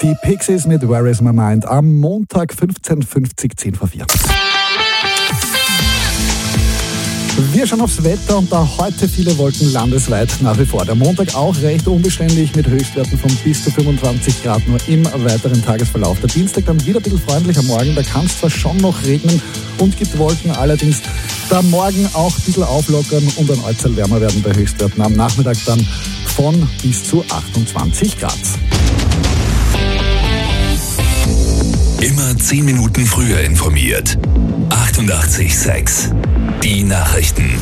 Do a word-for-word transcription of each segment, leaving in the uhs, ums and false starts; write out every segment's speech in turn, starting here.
Die Pixies mit Where is my mind am Montag fünfzehn Uhr fünfzig, zehn vor vier. Wir schauen aufs Wetter und da heute viele Wolken landesweit nach wie vor. Der Montag auch recht unbeständig mit Höchstwerten von bis zu fünfundzwanzig Grad nur im weiteren Tagesverlauf. Der Dienstag dann wieder ein bisschen freundlicher Morgen, da kann es zwar schon noch regnen und gibt Wolken, allerdings da morgen auch ein bisschen auflockern und ein Äußerl wärmer werden bei Höchstwerten am Nachmittag dann von bis zu achtundzwanzig Grad. Immer zehn Minuten früher informiert. achtundachtzig Komma sechs. Die Nachrichten.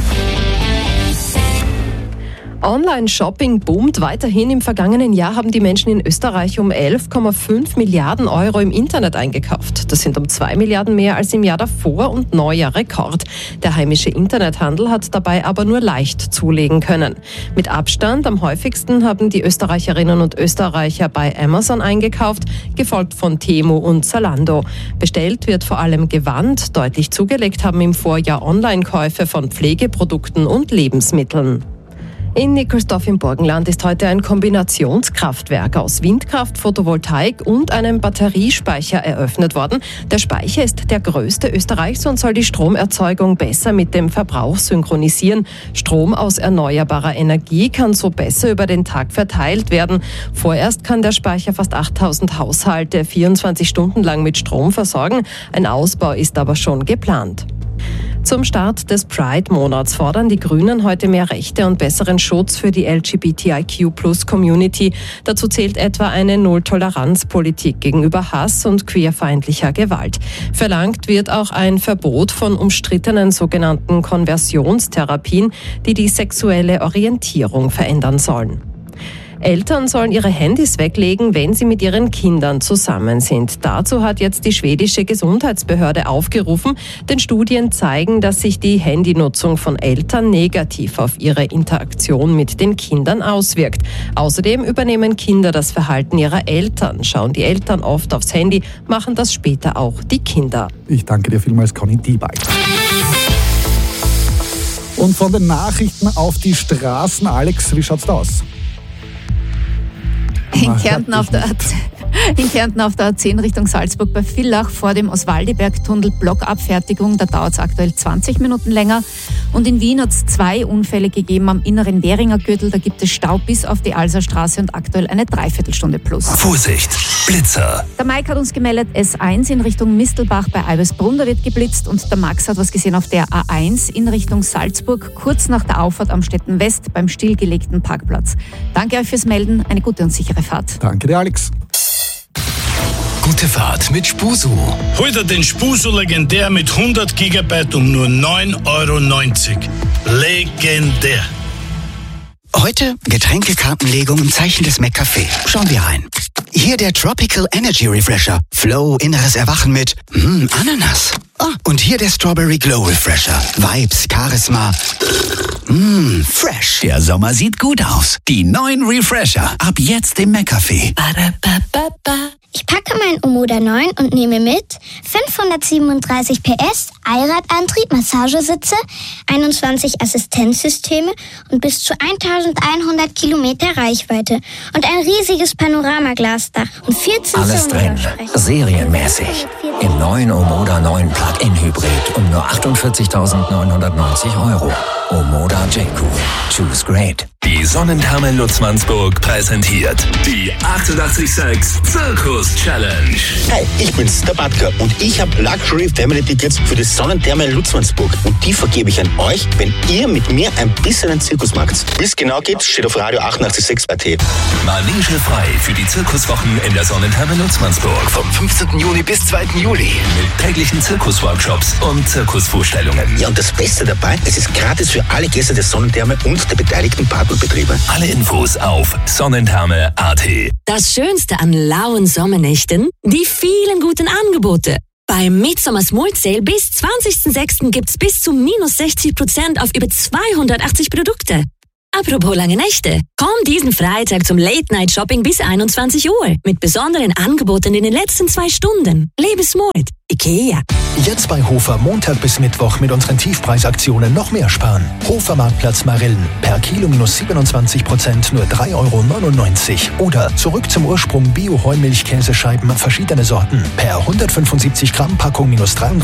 Online-Shopping boomt weiterhin. Im vergangenen Jahr haben die Menschen in Österreich um elf Komma fünf Milliarden Euro im Internet eingekauft. Das sind um zwei Milliarden mehr als im Jahr davor und neuer Rekord. Der heimische Internethandel hat dabei aber nur leicht zulegen können. Mit Abstand am häufigsten haben die Österreicherinnen und Österreicher bei Amazon eingekauft, gefolgt von Temu und Zalando. Bestellt wird vor allem Gewand. Deutlich zugelegt haben im Vorjahr Online-Käufe von Pflegeprodukten und Lebensmitteln. In Nikolsdorf im Burgenland ist heute ein Kombinationskraftwerk aus Windkraft, Photovoltaik und einem Batteriespeicher eröffnet worden. Der Speicher ist der größte Österreichs und soll die Stromerzeugung besser mit dem Verbrauch synchronisieren. Strom aus erneuerbarer Energie kann so besser über den Tag verteilt werden. Vorerst kann der Speicher fast achttausend Haushalte vierundzwanzig Stunden lang mit Strom versorgen. Ein Ausbau ist aber schon geplant. Zum Start des Pride-Monats fordern die Grünen heute mehr Rechte und besseren Schutz für die L G B T I Q Plus Community. Dazu zählt etwa eine Null-Toleranz-Politik gegenüber Hass und queerfeindlicher Gewalt. Verlangt wird auch ein Verbot von umstrittenen sogenannten Konversionstherapien, die die sexuelle Orientierung verändern sollen. Eltern sollen ihre Handys weglegen, wenn sie mit ihren Kindern zusammen sind. Dazu hat jetzt die schwedische Gesundheitsbehörde aufgerufen, denn Studien zeigen, dass sich die Handynutzung von Eltern negativ auf ihre Interaktion mit den Kindern auswirkt. Außerdem übernehmen Kinder das Verhalten ihrer Eltern. Schauen die Eltern oft aufs Handy, machen das später auch die Kinder. Ich danke dir vielmals, Conny Diebeil. Und von den Nachrichten auf die Straßen, Alex, wie schaut's da aus? In Kärnten, auf der A zehn, in Kärnten auf der A zehn Richtung Salzburg bei Villach vor dem Oswaldiberg-Tunnel Blockabfertigung. Da dauert es aktuell zwanzig Minuten länger. Und in Wien hat es zwei Unfälle gegeben am inneren Währinger Gürtel. Da gibt es Stau bis auf die Alserstraße und aktuell eine Dreiviertelstunde plus. Vorsicht, Blitzer. Der Mike hat uns gemeldet, S eins in Richtung Mistelbach bei Eibesbrunn, da wird geblitzt. Und der Max hat was gesehen auf der A eins in Richtung Salzburg, kurz nach der Auffahrt am Städten West beim stillgelegten Parkplatz. Danke euch fürs Melden, eine gute und sichere Fahrt. Danke dir, Alex. Gute Fahrt mit Spusu. Hol dir den Spusu Legendär mit hundert Gigabyte um nur neun Euro neunzig. Legendär. Heute Getränkekartenlegung im Zeichen des McCafé. Schauen wir rein. Hier der Tropical Energy Refresher. Flow, inneres Erwachen mit mm, Ananas. Ah, und hier der Strawberry Glow Refresher. Vibes, Charisma. Mm, fresh. Der Sommer sieht gut aus. Die neuen Refresher. Ab jetzt im McCafé. Ich packe mein Omoda neun und nehme mit fünfhundertsiebenunddreißig P S, Allradantrieb, Massagesitze, einundzwanzig Assistenzsysteme und bis zu eintausendeinhundert Kilometer Reichweite und ein riesiges Panoramaglasdach und vierzehn Alles drin, serienmäßig. Im neuen Omoda neun Plug-in Hybrid um nur achtundvierzigtausendneunhundertneunzig Euro. Omoda J-Cool. Choose great. Die Sonnentherme Lutzmannsburg präsentiert die achtundachtzig Komma sechs Zirkus Challenge. Hi, ich bin's, der Batka und ich habe Luxury Family Tickets für die Sonnentherme Lutzmannsburg und die vergebe ich an euch, wenn ihr mit mir ein bisschen einen Zirkus macht. Wie es genau geht, steht auf Radio achtundachtzig Komma sechs A T. Manege frei für die Zirkuswochen in der Sonnentherme Lutzmannsburg vom fünfzehnten Juni bis zweiten Juli mit täglichen Zirkusworkshops und Zirkusvorstellungen. Ja, und das Beste dabei, es ist gratis für alle Gäste der Sonnentherme und der beteiligten Partnerbetriebe. Alle Infos auf sonnentherme Punkt a t. Das Schönste an lauen Sommernächten? Die vielen guten Angebote. Beim Midsummer Small Sale bis zwanzigsten sechsten gibt's bis zu minus sechzig Prozent auf über zweihundertachtzig Produkte. Apropos lange Nächte. Komm diesen Freitag zum Late-Night-Shopping bis einundzwanzig Uhr mit besonderen Angeboten in den letzten zwei Stunden. Lebe smart. IKEA. Jetzt bei Hofer Montag bis Mittwoch mit unseren Tiefpreisaktionen noch mehr sparen. Hofer Marktplatz Marillen. Per Kilo minus siebenundzwanzig Prozent nur drei Euro neunundneunzig. Oder zurück zum Ursprung Bio-Heumilch-Käsescheiben verschiedene Sorten. Per hundertfünfundsiebzig Gramm Packung minus dreiunddreißig